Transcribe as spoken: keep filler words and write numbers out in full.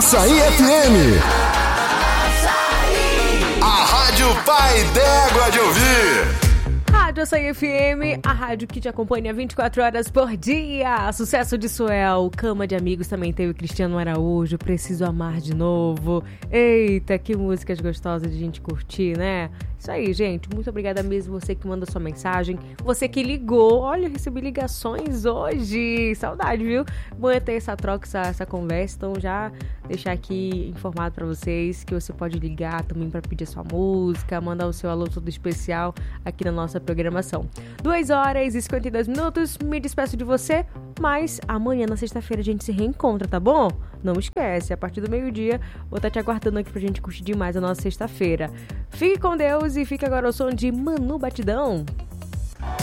Açaí F M. A Rádio Pai d'Égua de ouvir. Rádio Açaí F M, a rádio que te acompanha vinte e quatro horas por dia. Sucesso de Suel, Cama de Amigos também teve Cristiano Araújo, Preciso Amar de Novo. Eita, que músicas gostosas de gente curtir, né? Isso aí, gente. Muito obrigada mesmo você que manda sua mensagem. Você que ligou. Olha, eu recebi ligações hoje. Saudade, viu? Bom é ter essa troca, essa, essa conversa. Então já deixar aqui informado pra vocês que você pode ligar também pra pedir sua música, mandar o seu alô todo especial aqui na nossa programação. duas horas e cinquenta e dois minutos. Me despeço de você, mas amanhã, na sexta-feira, a gente se reencontra, tá bom? Não esquece, a partir do meio-dia, vou estar te aguardando aqui pra gente curtir demais a nossa sexta-feira. Fique com Deus e fique agora ao som de Manu Batidão.